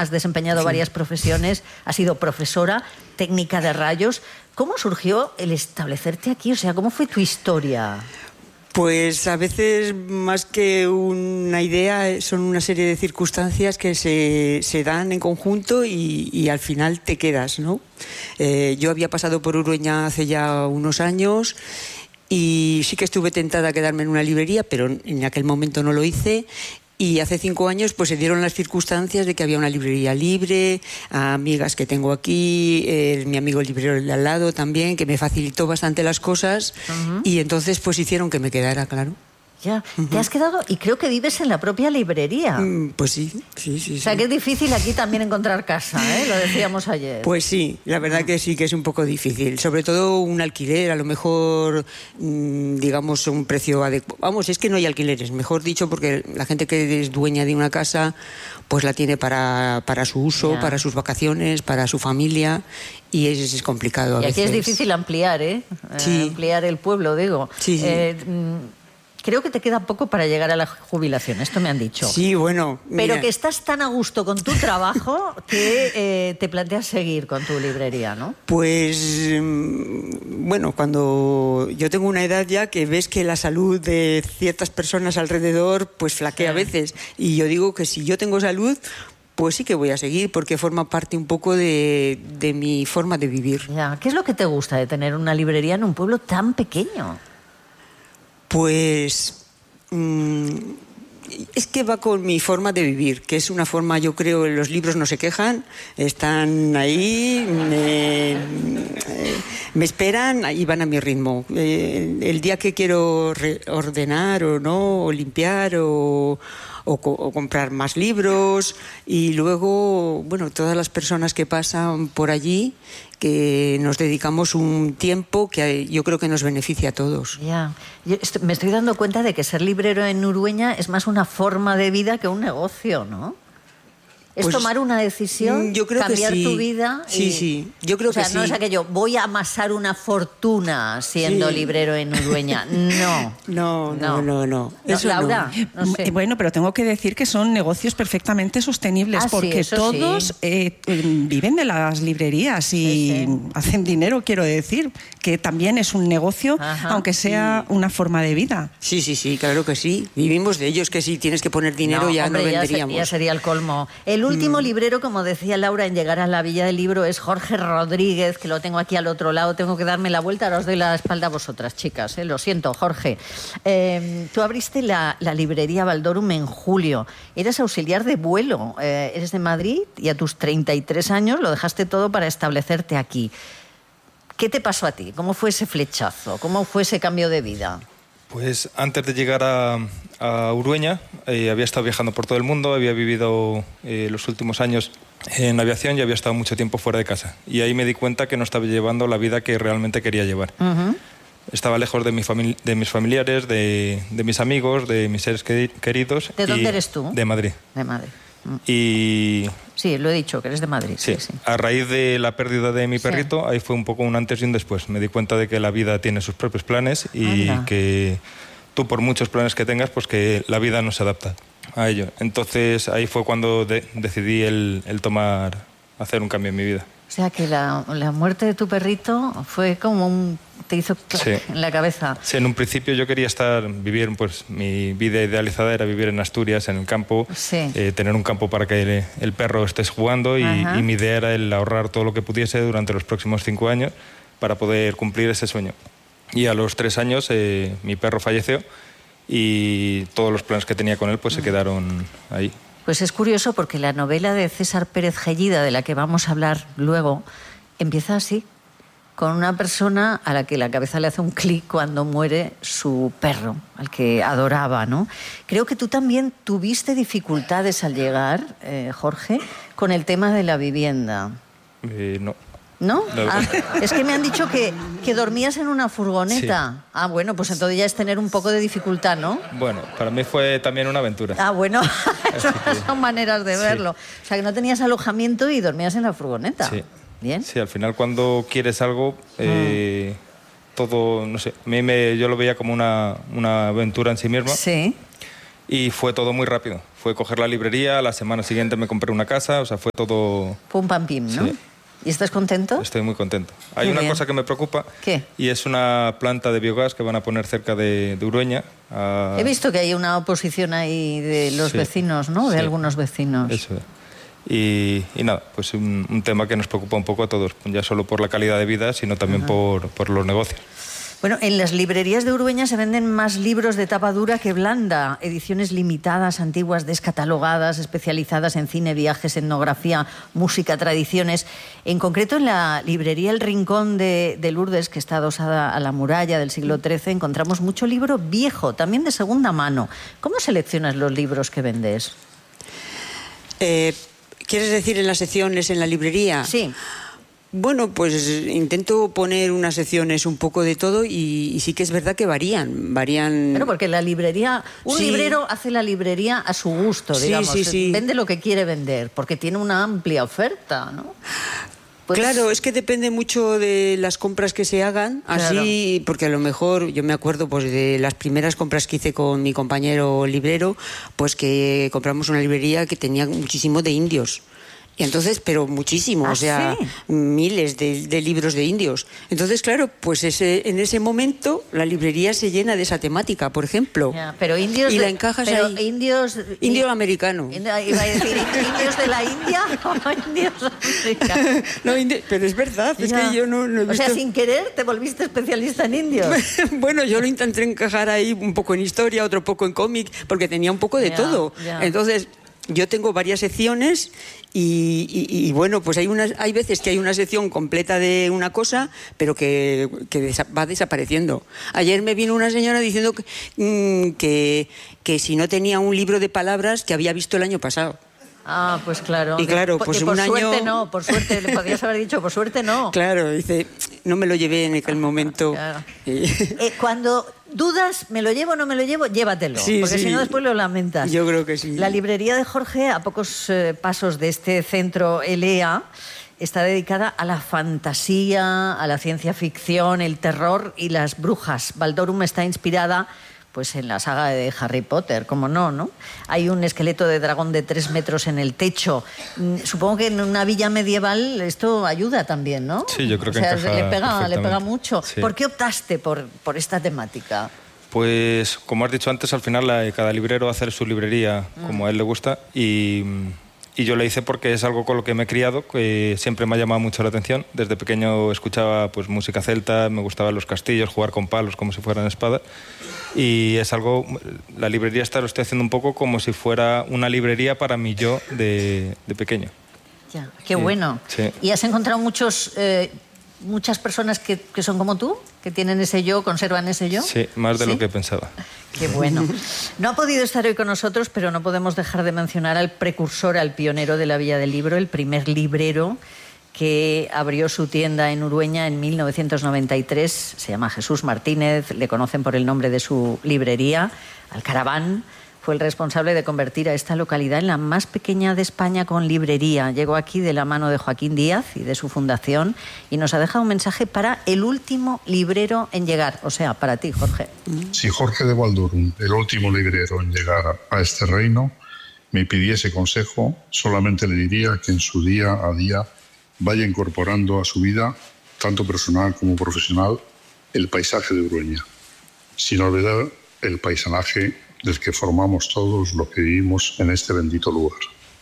has desempeñado varias profesiones, has sido profesora, técnica de rayos. ¿Cómo surgió el establecerte aquí? O sea, ¿cómo fue tu historia? Pues a veces, más que una idea, son una serie de circunstancias que se dan en conjunto y al final te quedas, ¿no? Yo había pasado por Urueña hace ya unos años y sí que estuve tentada a quedarme en una librería, pero en aquel momento no lo hice. Y hace 5 años pues se dieron las circunstancias de que había una librería libre, a amigas que tengo aquí, mi amigo el librero de al lado también, que me facilitó bastante las cosas, y entonces pues hicieron que me quedara, claro. Ya, te has quedado y creo que vives en la propia librería. Pues sí. O sea, que es difícil aquí también encontrar casa, ¿eh? Lo decíamos ayer. Pues sí, la verdad que sí que es un poco difícil. Sobre todo un alquiler, a lo mejor, digamos, un precio adecuado. Vamos, es que no hay alquileres, mejor dicho, porque la gente que es dueña de una casa, pues la tiene para su uso, para sus vacaciones, para su familia, y es complicado a veces. Y aquí es difícil ampliar, ¿eh? Sí. Ampliar el pueblo, digo. Sí. Creo que te queda poco para llegar a la jubilación, esto me han dicho. Sí, bueno. Mira. Pero que estás tan a gusto con tu trabajo que te planteas seguir con tu librería, ¿no? Pues, bueno, cuando yo tengo una edad ya que ves que la salud de ciertas personas alrededor pues flaquea a veces. Y yo digo que si yo tengo salud, pues sí que voy a seguir, porque forma parte un poco de mi forma de vivir. Ya. ¿Qué es lo que te gusta de tener una librería en un pueblo tan pequeño? Pues es que va con mi forma de vivir, que es una forma, yo creo, los libros no se quejan, están ahí, me esperan y van a mi ritmo. El día que quiero ordenar o no, o limpiar o comprar más libros, y luego, bueno, todas las personas que pasan por allí, que nos dedicamos un tiempo que yo creo que nos beneficia a todos. Ya. Me estoy dando cuenta de que ser librero en Urueña es más una forma de vida que un negocio, ¿no? Es pues, tomar una decisión, yo creo cambiar que sí. tu vida. Sí, yo creo que sí. O sea, no es aquello, voy a amasar una fortuna siendo librero en Urueña. No. Eso Laura, no sé. Bueno, pero tengo que decir que son negocios perfectamente sostenibles, porque todos viven de las librerías y hacen dinero, quiero decir, que también es un negocio, aunque sea una forma de vida. Sí, claro que sí. Vivimos de ellos, que si tienes que poner dinero no venderíamos. Ya sería el colmo. El último librero, como decía Laura, en llegar a la Villa del Libro es Jorge Rodríguez, que lo tengo aquí al otro lado. Tengo que darme la vuelta, ahora os doy la espalda a vosotras, chicas. Lo siento, Jorge. Tú abriste la librería Valdorum en julio. Eras auxiliar de vuelo. Eres de Madrid y a tus 33 años lo dejaste todo para establecerte aquí. ¿Qué te pasó a ti? ¿Cómo fue ese flechazo? ¿Cómo fue ese cambio de vida? Pues antes de llegar a Urueña, había estado viajando por todo el mundo, había vivido los últimos años en aviación y había estado mucho tiempo fuera de casa. Y ahí me di cuenta que no estaba llevando la vida que realmente quería llevar. Estaba lejos de mis familiares, de mis amigos, de mis seres queridos. ¿De dónde eres tú? De Madrid. De Madrid. Y... Sí, lo he dicho, que eres de Madrid. Sí. A raíz de la pérdida de mi perrito, ahí fue un poco un antes y un después. Me di cuenta de que la vida tiene sus propios planes y que tú, por muchos planes que tengas, pues que la vida no se adapta a ello. Entonces ahí fue cuando decidí hacer un cambio en mi vida. O sea, que la muerte de tu perrito fue como te hizo clac en la cabeza. Sí, en un principio yo quería vivir, pues mi vida idealizada era vivir en Asturias, en el campo, tener un campo para que el perro estés jugando y mi idea era el ahorrar todo lo que pudiese durante los próximos 5 años para poder cumplir ese sueño. Y a los 3 años mi perro falleció y todos los planes que tenía con él pues se quedaron ahí. Pues es curioso porque la novela de César Pérez Gellida, de la que vamos a hablar luego, empieza así, con una persona a la que la cabeza le hace un clic cuando muere su perro, al que adoraba, ¿no? Creo que tú también tuviste dificultades al llegar, Jorge, con el tema de la vivienda. No. ¿No? Es que me han dicho que dormías en una furgoneta. Sí. Bueno, pues entonces ya es tener un poco de dificultad, ¿no? Bueno, para mí fue también una aventura. Bueno, son maneras de verlo. O sea, que no tenías alojamiento y dormías en la furgoneta. Sí. Bien. Sí, al final cuando quieres algo, todo, no sé, yo lo veía como una aventura en sí misma. Sí. Y fue todo muy rápido. Fue coger la librería, la semana siguiente me compré una casa, o sea, fue todo... Pum, pam, pim, ¿no? Sí. ¿Y estás contento? Estoy muy contento. Hay una cosa que me preocupa. ¿Qué? Y es una planta de biogás que van a poner cerca de Urueña. He visto que hay una oposición ahí de los vecinos, ¿no? De algunos vecinos. Eso. Y nada, pues un tema que nos preocupa un poco a todos, ya solo por la calidad de vida, sino también por los negocios. Bueno, en las librerías de Urueña se venden más libros de tapa dura que blanda, ediciones limitadas, antiguas, descatalogadas, especializadas en cine, viajes, etnografía, música, tradiciones. En concreto, en la librería El Rincón de Lourdes, que está adosada a la muralla del siglo XIII, encontramos mucho libro viejo, también de segunda mano. ¿Cómo seleccionas los libros que vendes? ¿Quieres decir en las secciones en la librería? Sí. Bueno, pues intento poner unas secciones un poco de todo y sí que es verdad que varían. Pero porque la librería, un librero hace la librería a su gusto, digamos. Vende lo que quiere vender, porque tiene una amplia oferta, ¿no? Pues... Claro, es que depende mucho de las compras que se hagan, así, claro. Porque a lo mejor yo me acuerdo pues de las primeras compras que hice con mi compañero librero, pues que compramos una librería que tenía muchísimo de indios. Y entonces, pero muchísimo, o sea, ¿sí? Miles de libros de indios. Entonces, claro, pues en ese momento la librería se llena de esa temática, por ejemplo. Ya, pero indios... Y la encajas ahí. Indio americano. Iba a decir, ¿indios de la India o indios americanos? No, pero es verdad, es que yo no he visto... O sea, sin querer te volviste especialista en indios. Bueno, yo lo intenté encajar ahí un poco en historia, otro poco en cómic, porque tenía un poco de todo. Entonces... Yo tengo varias secciones y bueno, pues hay veces que hay una sección completa de una cosa, pero que va desapareciendo. Ayer me vino una señora diciendo que si no tenía un libro de palabras que había visto el año pasado. Ah, pues claro. Y claro, pues un año... Por suerte no, por suerte, le podías haber dicho, por suerte no. Claro, dice, no me lo llevé en aquel momento. Claro. Cuando dudas, ¿me lo llevo o no me lo llevo? Llévatelo, porque si no después lo lamentas. Yo creo que sí. La librería de Jorge, a pocos pasos de este centro ELEA, está dedicada a la fantasía, a la ciencia ficción, el terror y las brujas. Valdorum está inspirada... pues en la saga de Harry Potter, como no? Hay un esqueleto de dragón de 3 metros en el techo. Supongo que en una villa medieval esto ayuda también, ¿no? Sí, yo creo que le pega mucho. Sí. ¿Por qué optaste por esta temática? Pues, como has dicho antes, al final cada librero hace su librería como a él le gusta y yo lo hice porque es algo con lo que me he criado, que siempre me ha llamado mucho la atención. Desde pequeño escuchaba pues música celta, me gustaban los castillos, jugar con palos como si fueran espadas. Y es algo, la librería esta lo estoy haciendo un poco como si fuera una librería para mí yo de pequeño. Ya, qué bueno. Sí. ¿Y has encontrado muchas personas que son como tú? ¿Que tienen ese yo, conservan ese yo? Sí, más de lo que pensaba. Qué bueno. No ha podido estar hoy con nosotros, pero no podemos dejar de mencionar al precursor, al pionero de la Villa del Libro, el primer librero que abrió su tienda en Urueña en 1993. Se llama Jesús Martínez, le conocen por el nombre de su librería, Alcaraván. Fue el responsable de convertir a esta localidad en la más pequeña de España con librería. Llegó aquí de la mano de Joaquín Díaz y de su fundación y nos ha dejado un mensaje para el último librero en llegar, o sea, para ti, Jorge. Si Jorge de Valdorum, el último librero en llegar a este reino, me pidiese consejo, solamente le diría que en su día a día vaya incorporando a su vida, tanto personal como profesional, el paisaje de Urueña, sin olvidar el paisaje del que formamos todos lo que vivimos en este bendito lugar.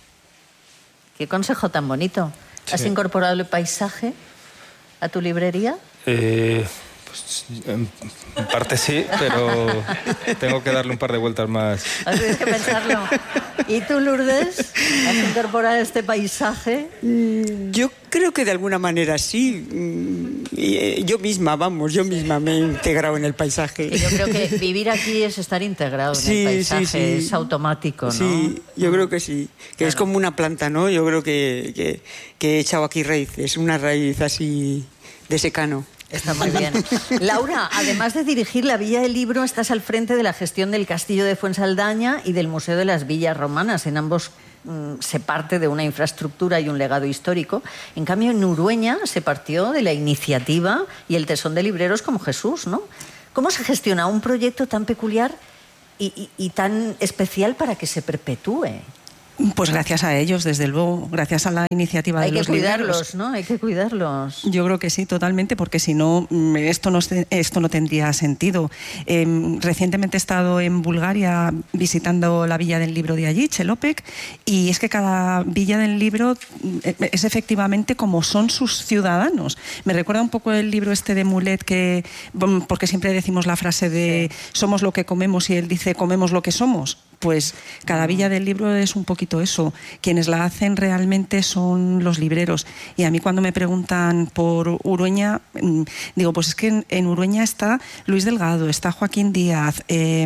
Qué consejo tan bonito. Sí. ¿Has incorporado el paisaje a tu librería? Pues, en parte sí, pero tengo que darle un par de vueltas más. Tienes que pensarlo. ¿Y tú, Lourdes? ¿Has incorporado este paisaje? Yo creo que de alguna manera sí. Yo misma me he integrado en el paisaje. Yo creo que vivir aquí es estar integrado en el paisaje, sí. Es automático, ¿no? Sí, yo creo que sí. Que claro. Es como una planta, ¿no? Yo creo que he echado aquí raíces, una raíz así de secano. Está muy bien. Laura, además de dirigir la Villa del Libro, estás al frente de la gestión del Castillo de Fuensaldaña y del Museo de las Villas Romanas. En ambos se parte de una infraestructura y un legado histórico. En cambio, en Urueña se partió de la iniciativa y el tesón de libreros como Jesús, ¿no? ¿Cómo se gestiona un proyecto tan peculiar y tan especial para que se perpetúe. Pues gracias a ellos, desde luego, gracias a la iniciativa de los libreros. Hay que cuidarlos, ¿no? Hay que cuidarlos. Yo creo que sí, totalmente, porque si no, esto no tendría sentido. Recientemente he estado en Bulgaria visitando la Villa del Libro de allí, Chelopec, y es que cada Villa del Libro es efectivamente como son sus ciudadanos. Me recuerda un poco el libro este de Mulet, porque siempre decimos la frase de somos lo que comemos y él dice comemos lo que somos. Pues cada Villa del Libro es un poquito eso. Quienes la hacen realmente son los libreros. Y a mí cuando me preguntan por Urueña, digo, pues es que en Urueña está Luis Delgado, está Joaquín Díaz,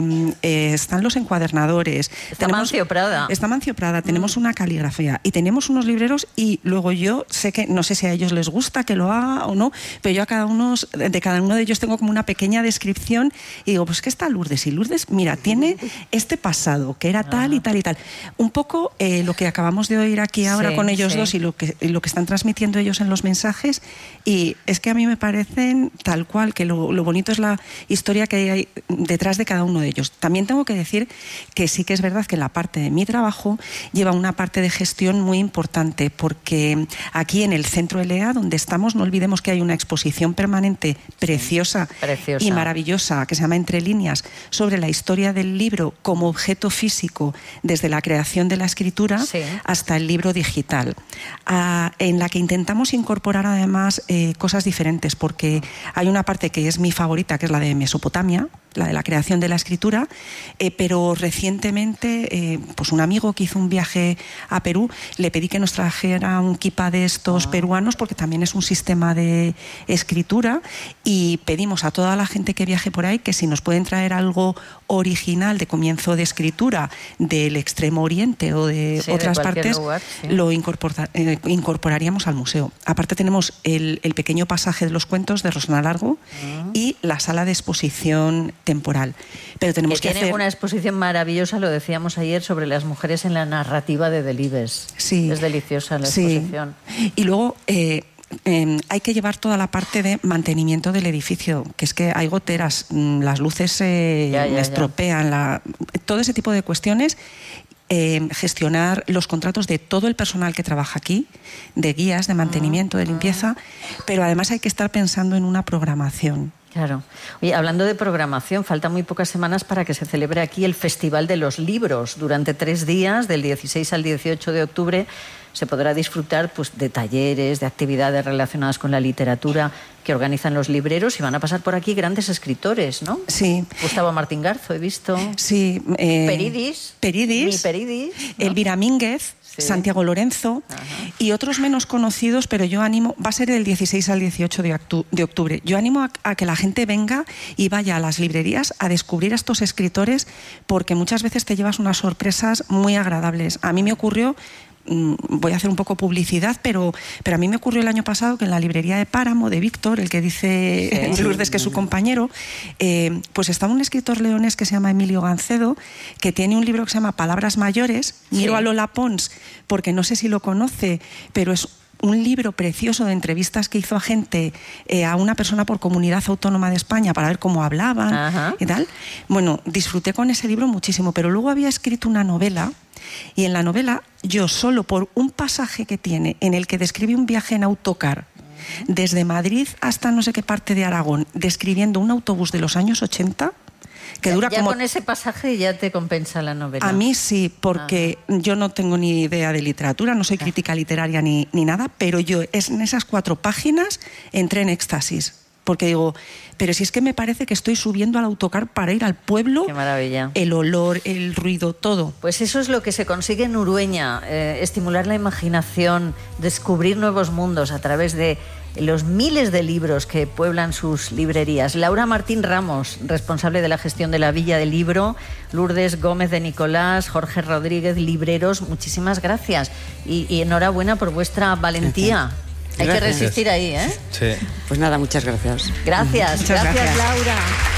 están los encuadernadores. Está Mancio Prada. Está Mancio Prada, tenemos una caligrafía y tenemos unos libreros, y luego yo sé que, no sé si a ellos les gusta que lo haga o no, pero yo de cada uno de ellos tengo como una pequeña descripción y digo, pues que está Lourdes, y Lourdes, mira, tiene este pasado que era tal y tal y tal. Un poco lo que acabamos de oír aquí ahora con ellos dos y lo que están transmitiendo ellos en los mensajes, y es que a mí me parecen tal cual, que lo bonito es la historia que hay detrás de cada uno de ellos. También tengo que decir que sí que es verdad que la parte de mi trabajo lleva una parte de gestión muy importante, porque aquí en el Centro ELEA, donde estamos, no olvidemos que hay una exposición permanente preciosa y maravillosa que se llama Entre líneas, sobre la historia del libro como objeto físico desde la creación de la escritura hasta el libro digital, en la que intentamos incorporar además cosas diferentes, porque hay una parte que es mi favorita, que es la de Mesopotamia, la de la creación de la escritura, pero recientemente pues un amigo que hizo un viaje a Perú, le pedí que nos trajera un kipa de estos peruanos, porque también es un sistema de escritura, y pedimos a toda la gente que viaje por ahí que si nos pueden traer algo original de comienzo de escritura del Extremo Oriente o de otras partes, lugar, lo incorporaríamos al museo. Aparte tenemos el pequeño pasaje de los cuentos de Rosana Largo y la sala de exposición temporal. Pero tenemos que tiene una exposición maravillosa, lo decíamos ayer, sobre las mujeres en la narrativa de Delibes. Sí. Es deliciosa la exposición. Y luego hay que llevar toda la parte de mantenimiento del edificio, que es que hay goteras, las luces estropean, todo ese tipo de cuestiones. Gestionar los contratos de todo el personal que trabaja aquí, de guías, de mantenimiento, de limpieza, pero además hay que estar pensando en una programación. Claro. Oye, hablando de programación, faltan muy pocas semanas para que se celebre aquí el Festival de los Libros. Durante 3 días, del 16 al 18 de octubre, se podrá disfrutar pues, de talleres, de actividades relacionadas con la literatura que organizan los libreros, y van a pasar por aquí grandes escritores, ¿no? Sí. Gustavo Martín Garzo, he visto. Sí. Peridis. Mi Peridis. ¿No? Elvira Mínguez. Santiago Lorenzo y otros menos conocidos, pero yo animo, va a ser del 16 al 18 de octubre. Yo animo a que la gente venga y vaya a las librerías a descubrir a estos escritores, porque muchas veces te llevas unas sorpresas muy agradables. A mí me ocurrió, voy a hacer un poco publicidad, pero a mí me ocurrió el año pasado que en la librería de Páramo, de Víctor, el que dice Lourdes que es su compañero, pues estaba un escritor leonés que se llama Emilio Gancedo, que tiene un libro que se llama Palabras Mayores. Miro a Lola Pons, porque no sé si lo conoce, pero es un libro precioso de entrevistas que hizo a gente, a una persona por comunidad autónoma de España, para ver cómo hablaban y tal. Bueno, disfruté con ese libro muchísimo, pero luego había escrito una novela, y en la novela yo, solo por un pasaje que tiene en el que describe un viaje en autocar desde Madrid hasta no sé qué parte de Aragón, describiendo un autobús de los años 80, que dura ya como... con ese pasaje ya te compensa la novela. A mí sí, porque yo no tengo ni idea de literatura, no soy crítica literaria ni nada, pero yo en esas 4 páginas entré en éxtasis. Porque digo, pero si es que me parece que estoy subiendo al autocar para ir al pueblo. ¡Qué maravilla! El olor, el ruido, todo. Pues eso es lo que se consigue en Urueña, estimular la imaginación, descubrir nuevos mundos a través de los miles de libros que pueblan sus librerías. Laura Martín Ramos, responsable de la gestión de la Villa del Libro, Lourdes Gómez de Nicolás, Jorge Rodríguez, libreros, muchísimas gracias y enhorabuena por vuestra valentía. Hay que resistir ahí, ¿eh? Sí. Pues nada, muchas gracias. Gracias, gracias Laura.